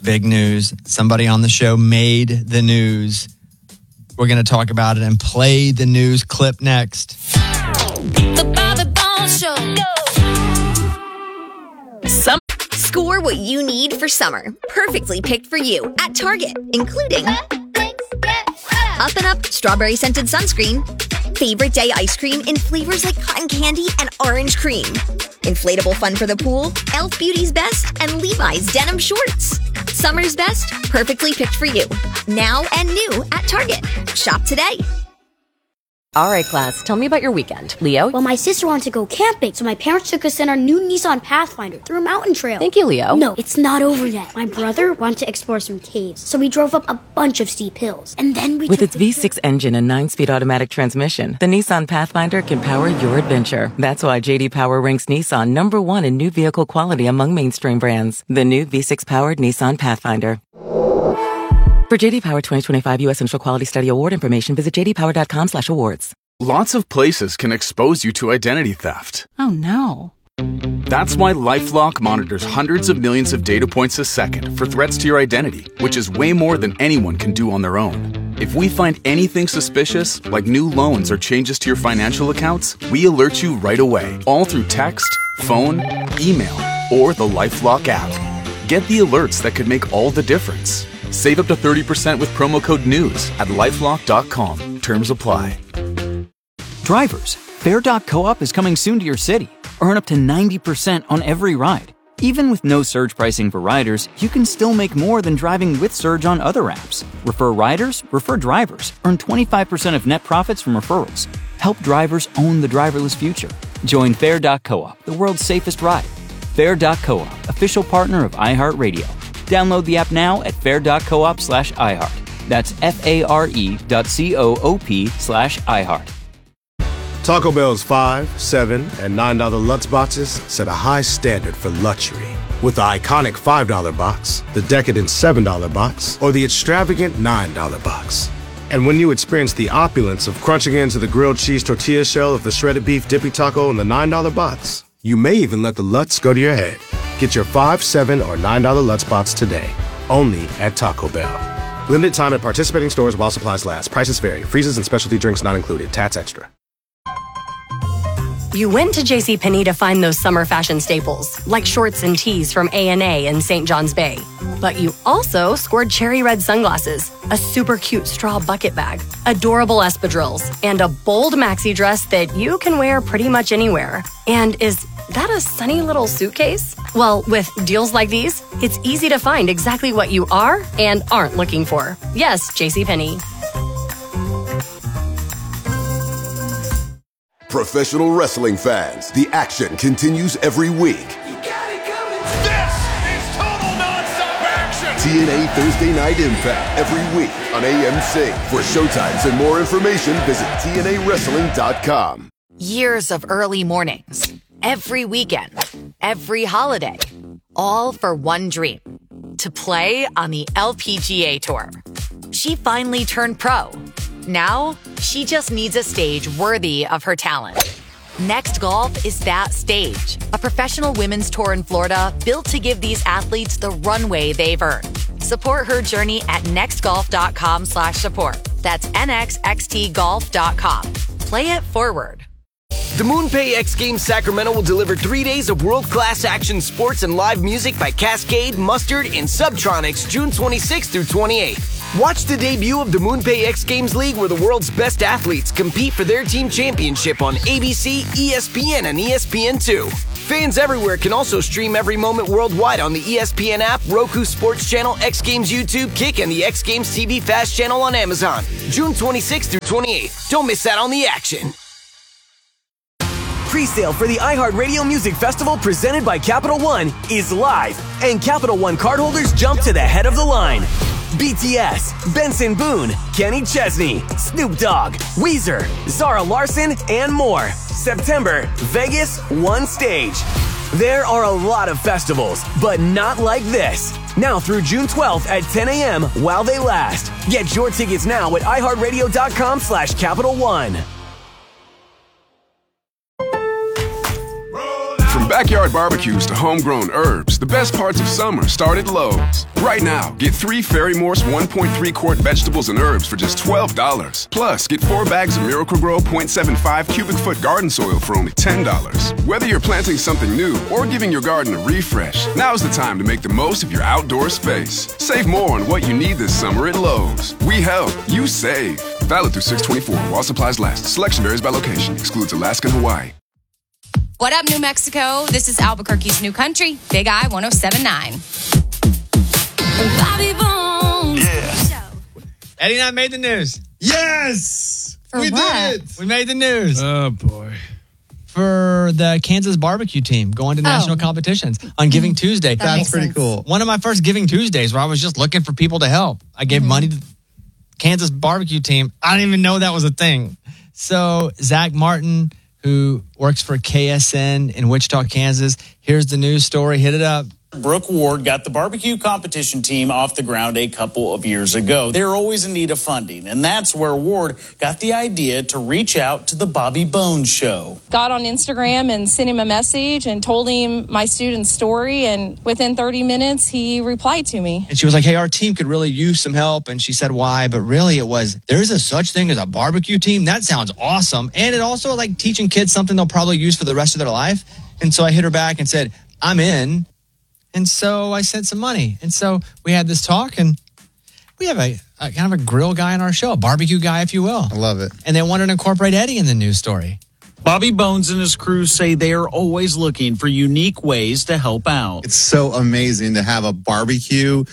Big news. Somebody on the show made the news. We're going to talk about it and play the news clip next. The Bobby Bones Show. Score what you need for summer. Perfectly picked for you at Target, including Up and Up Strawberry Scented Sunscreen, Favorite Day Ice Cream in flavors like cotton candy and orange cream, Inflatable Fun for the Pool, Elf Beauty's Best, and Levi's Denim Shorts. Summer's best, perfectly picked for you. Now and new at Target. Shop today. All right, class, tell me about your weekend. Leo? Well, my sister wanted to go camping, so my parents took us in our new Nissan Pathfinder through a mountain trail. Thank you, Leo. No, it's not over yet. My brother wanted to explore some caves, so we drove up a bunch of steep hills. And then we With its V6 engine and 9-speed automatic transmission, the Nissan Pathfinder can power your adventure. That's why J.D. Power ranks Nissan #1 in new vehicle quality among mainstream brands. The new V6-powered Nissan Pathfinder. For J.D. Power 2025 U.S. Initial Quality Study Award information, visit jdpower.com/awards. Lots of places can expose you to identity theft. Oh, no. That's why LifeLock monitors hundreds of millions of data points a second for threats to your identity, which is way more than anyone can do on their own. If we find anything suspicious, like new loans or changes to your financial accounts, we alert you right away, all through text, phone, email, or the LifeLock app. Get the alerts that could make all the difference. Save up to 30% with promo code NEWS at LifeLock.com. Terms apply. Drivers, Fare.coop is coming soon to your city. Earn up to 90% on every ride. Even with no surge pricing for riders, you can still make more than driving with Surge on other apps. Refer riders, refer drivers. Earn 25% of net profits from referrals. Help drivers own the driverless future. Join Fare.coop, the world's safest ride. Fare.coop, official partner of iHeartRadio. Download the app now at fare.coop/iHeart. That's FARE.coop/iHeart. Taco Bell's $5, $7, and $9 Lutz boxes set a high standard for luxury. With the iconic $5 box, the decadent $7 box, or the extravagant $9 box. And when you experience the opulence of crunching into the grilled cheese tortilla shell of the shredded beef dippy taco in the $9 box, you may even let the Lutz go to your head. Get your $5, $7, or $9 Lutz box today, only at Taco Bell. Limited time at participating stores while supplies last. Prices vary. Freezes and specialty drinks not included. Tats extra. You went to JCPenney to find those summer fashion staples, like shorts and tees from A&A and St. John's Bay. But you also scored cherry red sunglasses, a super cute straw bucket bag, adorable espadrilles, and a bold maxi dress that you can wear pretty much anywhere. And is that a sunny little suitcase? Well, with deals like these, it's easy to find exactly what you are and aren't looking for. Yes, JCPenney. Professional wrestling fans, the action continues every week. This is total nonstop action! TNA Thursday Night Impact every week on AMC. For showtimes and more information, visit TNAWrestling.com. Years of early mornings, every weekend, every holiday, all for one dream, to play on the LPGA Tour. She finally turned pro. Now, she just needs a stage worthy of her talent. Next Golf is that stage. A professional women's tour in Florida built to give these athletes the runway they've earned. Support her journey at nextgolf.com/support. That's nxxtgolf.com. Play it forward. The MoonPay X Games Sacramento will deliver 3 days of world-class action sports and live music by Cascade, Mustard, and Subtronics June 26th through 28th. Watch the debut of the MoonPay X Games League, where the world's best athletes compete for their team championship on ABC, ESPN, and ESPN2. Fans everywhere can also stream every moment worldwide on the ESPN app, Roku Sports Channel, X Games YouTube, Kick, and the X Games TV Fast Channel on Amazon. June 26th through 28th. Don't miss out on the action. Pre-sale for the iHeartRadio Music Festival presented by Capital One is live, and Capital One cardholders jump to the head of the line. BTS, Benson Boone, Kenny Chesney, Snoop Dogg, Weezer, Zara Larsson, and more. September, Vegas, one stage. There are a lot of festivals, but not like this. Now through June 12th at 10 a.m. while they last. Get your tickets now at iHeartRadio.com/Capital One. From backyard barbecues to homegrown herbs, the best parts of summer start at Lowe's. Right now, get 3 Fairy Morse 1.3 quart vegetables and herbs for just $12. Plus, get 4 bags of Miracle-Gro 0.75 cubic foot garden soil for only $10. Whether you're planting something new or giving your garden a refresh, now's the time to make the most of your outdoor space. Save more on what you need this summer at Lowe's. We help, you save. Valid through 6/24 while supplies last. Selection varies by location. Excludes Alaska and Hawaii. What up, New Mexico? This is Albuquerque's New Country, Big I 107.9. Bobby Bones. Yeah. Eddie and I made the news. Yes! We did it! We made the news. Oh, boy. For the Kansas barbecue team going to national competitions on Giving Tuesday. That's pretty cool. One of my first Giving Tuesdays where I was just looking for people to help. I gave money to the Kansas barbecue team. I didn't even know that was a thing. So Zach Martin, who works for KSN in Wichita, Kansas, here's the news story. Hit it up. Brooke Ward got the barbecue competition team off the ground a couple of years ago. They're always in need of funding, and that's where Ward got the idea to reach out to the Bobby Bones Show. Got on Instagram and sent him a message and told him my student's story, and within 30 minutes, he replied to me. And she was like, hey, our team could really use some help. And she said, why? But really it was, there's a such thing as a barbecue team. That sounds awesome. And it also like teaching kids something they'll probably use for the rest of their life. And so I hit her back and said, I'm in. And so I sent some money. And so we had this talk, and we have a kind of a grill guy on our show, a barbecue guy, if you will. I love it. And they wanted to incorporate Eddie in the news story. Bobby Bones and his crew say they are always looking for unique ways to help out. It's so amazing to have a barbecue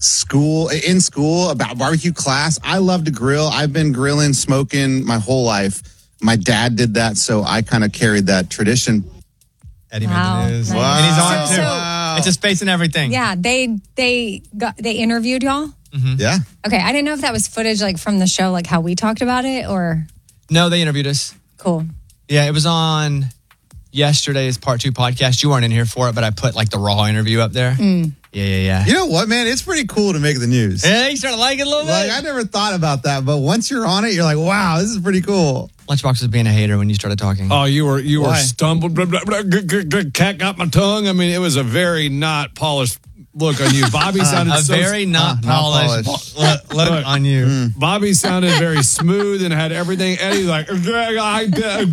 in school, about barbecue class. I love to grill. I've been grilling, smoking my whole life. My dad did that, so I kind of carried that tradition. Eddie made the news. Wow. And he's on too. Wow. It's a space and everything. Yeah, they interviewed y'all. Yeah. Okay, I didn't know if that was footage like from the show, like how we talked about it, or No, they interviewed us. Cool. Yeah, it was on yesterday's Part 2 podcast. You weren't in here for it, but I put like the raw interview up there. Yeah. You know what, man? It's pretty cool to make the news. Yeah, you started liking it a little bit. Like, I never thought about that, but once you're on it, you're like, wow, this is pretty cool. Lunchbox was being a hater when you started talking. Oh, you were Why? stumbled. Blah, blah, blah, cat got my tongue. I mean, it was a very not polished look on you. Bobby sounded very not polished look on you. Bobby sounded very smooth and had everything. Eddie like, I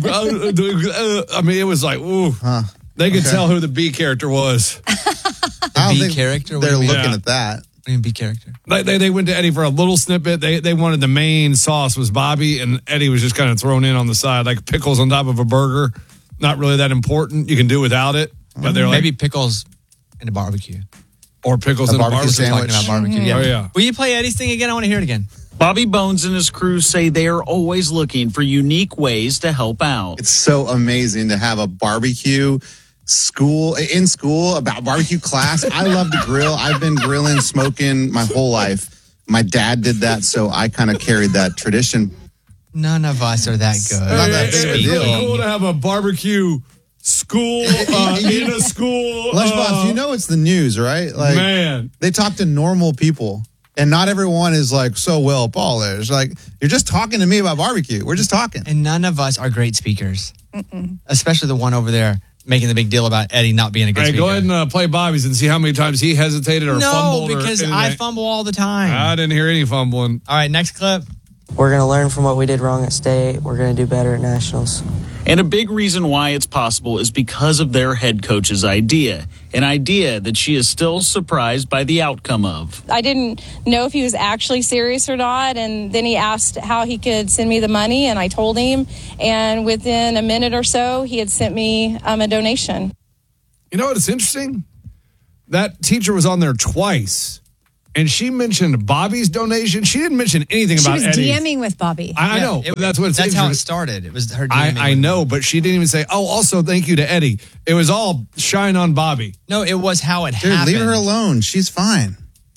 mean, it was like, ooh. They could tell who the B character was. I don't B think character? They're looking Yeah. at that. What do you mean B character? They went to Eddie for a little snippet. They wanted the main sauce was Bobby, and Eddie was just kind of thrown in on the side, like pickles on top of a burger. Not really that important. You can do without it. But they're like, Maybe pickles in a barbecue. or pickles A in a barbecue barbecue. sandwich. Talking about barbecue. Oh, yeah. Will you play Eddie's thing again? I want to hear it again. Bobby Bones and his crew say they are always looking for unique ways to help out. It's so amazing to have a barbecue in school, about barbecue class. I love to grill. I've been grilling, smoking my whole life. My dad did that, so I kind of carried that tradition. None of us are that good. Not that big of a It's deal. really cool to have a barbecue school in a school. Lunchbox, you know it's the news, right? Like, Man. they talk to normal people, and not everyone is like so well polished. Like, you're just talking to me about barbecue. We're just talking. And none of us are great speakers. Especially the one over there making the big deal about Eddie not being a good Hey, speaker. go ahead and play Bobby's and see how many times he hesitated or no, fumbled. because or I fumble all the time. I didn't hear any fumbling. All right, next clip. We're going to learn from what we did wrong at state. We're going to do better at nationals. And a big reason why it's possible is because of their head coach's idea, an idea that she is still surprised by the outcome of. I didn't know if he was actually serious or not, and then he asked how he could send me the money, and I told him, and within a minute or so, he had sent me a donation. You know what? It's interesting. That teacher was on there twice, and she mentioned Bobby's donation. She didn't mention anything She about was Eddie's. DMing with Bobby. I know. But that's what it's That's how it interesting. started. It was her DMing. I know, but she didn't even say, oh, also thank you to Eddie. It was all shine on Bobby. No, it was how it Dude, happened. leave her alone. She's fine.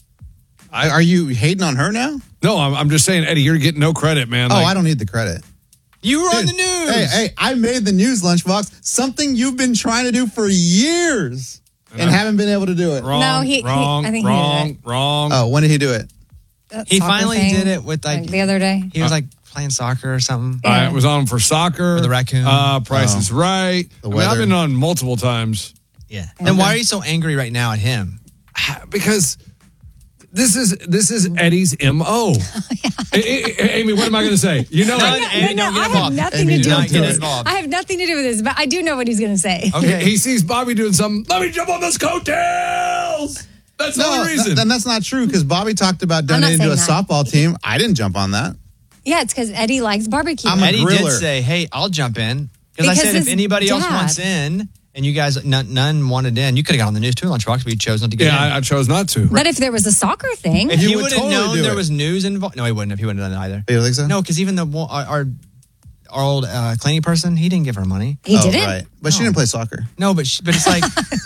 Are you hating on her now? No, I'm just saying, Eddie, you're getting no credit, man. Oh, Like, I don't need the credit. You were on Dude, the news. Hey, I made the news, Lunchbox. Something you've been trying to do for years and haven't been able to do it. Wrong, No, I think he did it. wrong. Oh, when did he do it? That He soccer finally thing, did it with like the other day. he was like playing soccer or something. It was on for soccer. For the raccoon. Price is Right. The I've weather. been on multiple times. Yeah. Then why are you so angry right now at him? Because this is Eddie's MO. Amy, what am I going to say? You know, I have nothing to do with this. I have nothing to do with this, but I do know what he's going to say. Okay, he sees Bobby doing something. Let me jump on those coattails. That's the only reason. Then that's not true because Bobby talked about donating to a softball team. I didn't jump on that. Yeah, it's because Eddie likes barbecue. Eddie did say, "Hey, I'll jump in," because I said if anybody else wants in. And you guys, none wanted in. You could have got on the news too, Lunchbox, but you chose not to get in. Yeah, I chose not to. But if there was a soccer thing. If he would have known there was news involved. No, he wouldn't have. He wouldn't have done it either. You don't think so? No, because even our old cleaning person, he didn't give her money. He didn't? Right. But she didn't play soccer. No, but it's like...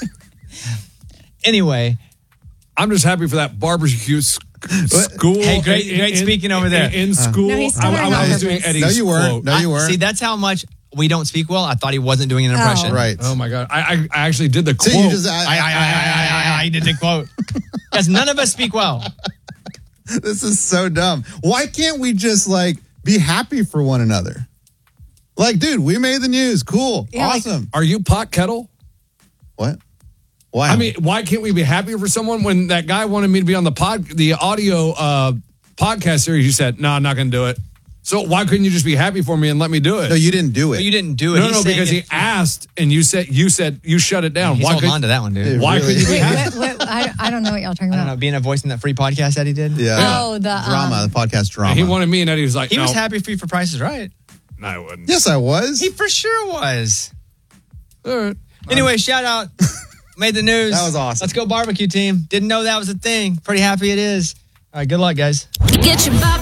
Anyway. I'm just happy for that barbecue school. Hey, great speaking over there. In school. No, he's still I was doing Eddie's No, you weren't. quote. No, you weren't. See, that's how much... We don't speak well. I thought he wasn't doing an impression. Right. Oh my God. I actually did the quote. So you just, I did the quote. Because none of us speak well. This is so dumb. Why can't we just be happy for one another? Like, dude, we made the news. Cool. Yeah, awesome. Are you pot kettle? What? Why? I mean, why can't we be happy for someone when that guy wanted me to be on the audio podcast series? You said, no, I'm not going to do it. So why couldn't you just be happy for me and let me do it? No, you didn't do it. But you didn't do it. No, because he asked and you said you shut it down. He's holding on to that one, dude. Why couldn't you be happy? I don't know what y'all are talking I about. don't know, being a voice in that free podcast that he did. Yeah. Oh, the drama, the podcast drama. And he wanted me and Eddie was like, He no. was happy for you for Price is Right. No, I wouldn't. Yes, I was. He for sure was. All right. Anyway, shout out. Made the news. That was awesome. Let's go barbecue team. Didn't know that was a thing. Pretty happy it is. All right, good luck, guys. Get your Bobby